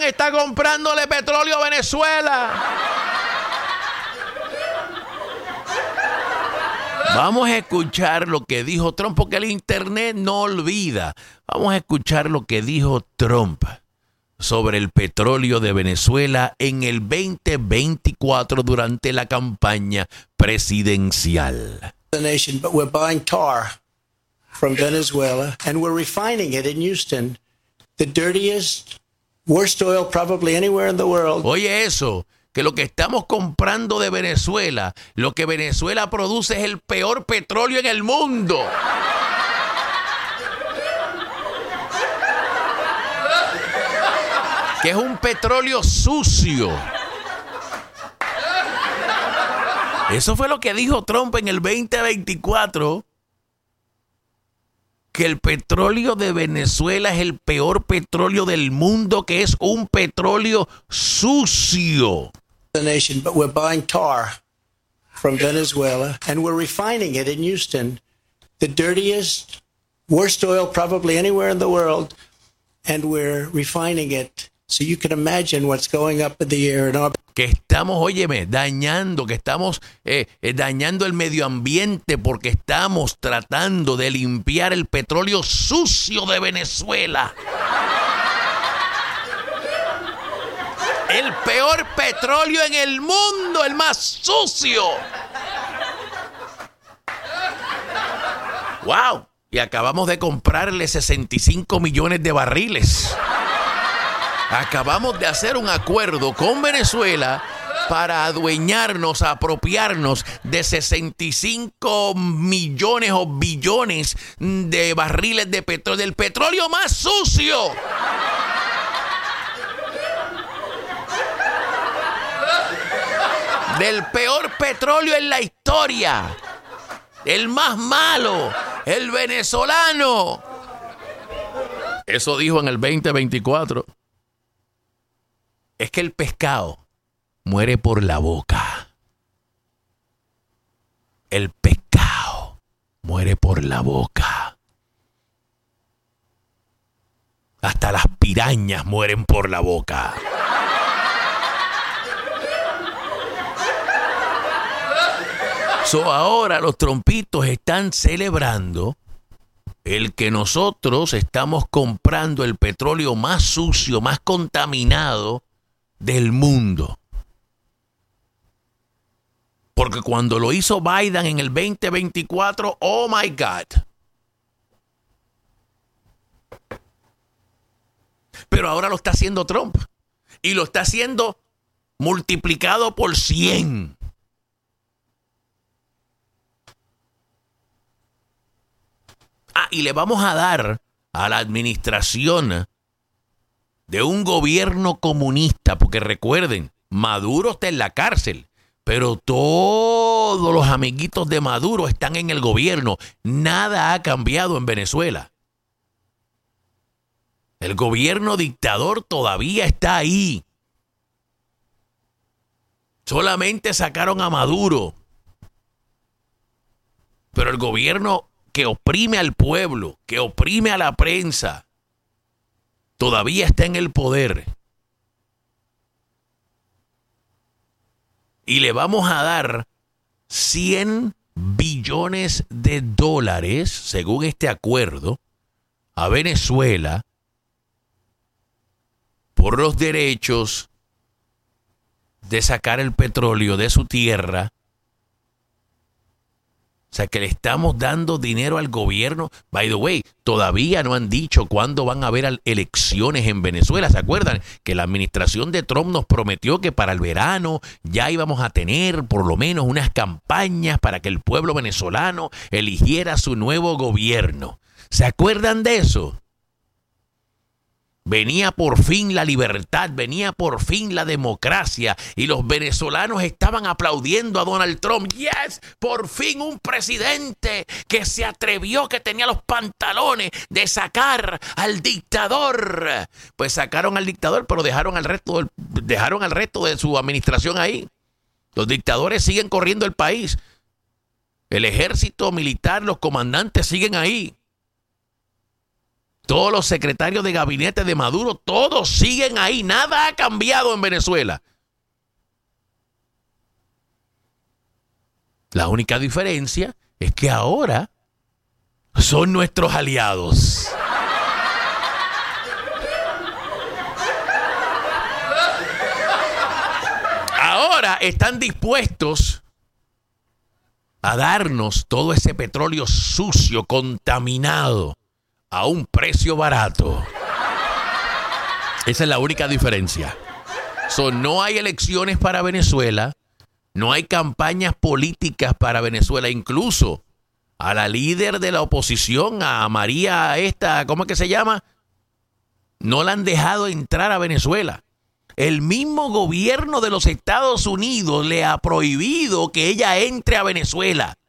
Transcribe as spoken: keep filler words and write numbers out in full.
OTAN está comprándole petróleo a Venezuela. Vamos a escuchar lo que dijo Trump, porque el internet no olvida. Vamos a escuchar lo que dijo Trump sobre el petróleo de Venezuela en el veinte veinticuatro durante la campaña presidencial. The nation, but we're buying tar from Venezuela and we're refining it in Houston, the dirtiest, worst oil probably anywhere in the world. Oye eso, que lo que estamos comprando de Venezuela, lo que Venezuela produce es el peor petróleo en el mundo. Que es un petróleo sucio. Eso fue lo que dijo Trump en el veinte veinticuatro. Que el petróleo de Venezuela es el peor petróleo del mundo, que es un petróleo sucio. The nation, but we're buying tar from Venezuela and we're refining it in Houston, the dirtiest, worst oil probably anywhere in the world, and we're refining it. So you can imagine what's going up in the air in our... Que estamos, óyeme, dañando, que estamos eh, eh, dañando el medio ambiente porque estamos tratando de limpiar el petróleo sucio de Venezuela. El peor petróleo en el mundo, el más sucio. ¡Wow! Y acabamos de comprarle sesenta y cinco millones de barriles. Acabamos de hacer un acuerdo con Venezuela para adueñarnos, apropiarnos de sesenta y cinco millones o billones de barriles de petróleo, del petróleo más sucio. Del peor petróleo en la historia. El más malo, el venezolano. Eso dijo en el veinte veinticuatro. Es que el pescado muere por la boca. El pescado muere por la boca. Hasta las pirañas mueren por la boca. So, ahora los trompitos están celebrando el que nosotros estamos comprando el petróleo más sucio, más contaminado del mundo. Porque cuando lo hizo Biden en el veinte veinticuatro, oh my God. Pero ahora lo está haciendo Trump. Y lo está haciendo multiplicado por cien. Ah, y le vamos a dar a la administración de un gobierno comunista, porque recuerden, Maduro está en la cárcel, pero todos los amiguitos de Maduro están en el gobierno. Nada ha cambiado en Venezuela. El gobierno dictador todavía está ahí. Solamente sacaron a Maduro. Pero el gobierno que oprime al pueblo, que oprime a la prensa, todavía está en el poder. Y le vamos a dar cien billones de dólares, según este acuerdo, a Venezuela por los derechos de sacar el petróleo de su tierra. O sea, que le estamos dando dinero al gobierno. By the way, todavía no han dicho cuándo van a haber elecciones en Venezuela. ¿Se acuerdan? Que la administración de Trump nos prometió que para el verano ya íbamos a tener por lo menos unas campañas para que el pueblo venezolano eligiera su nuevo gobierno. ¿Se acuerdan de eso? Venía por fin la libertad, venía por fin la democracia y los venezolanos estaban aplaudiendo a Donald Trump. ¡Yes! Por fin un presidente que se atrevió, que tenía los pantalones de sacar al dictador. Pues sacaron al dictador, pero dejaron al resto del, dejaron al resto de su administración ahí. Los dictadores siguen corriendo el país. El ejército militar, los comandantes siguen ahí. todos los secretarios de gabinete de Maduro, todos siguen ahí. Nada ha cambiado en Venezuela. La única diferencia es que ahora son nuestros aliados. Ahora están dispuestos a darnos todo ese petróleo sucio, contaminado, a un precio barato. Esa es la única diferencia. So, no hay elecciones para Venezuela, no hay campañas políticas para Venezuela. Incluso a la líder de la oposición, a María esta, ¿cómo es que se llama? No la han dejado entrar a Venezuela. El mismo gobierno de los Estados Unidos le ha prohibido que ella entre a Venezuela.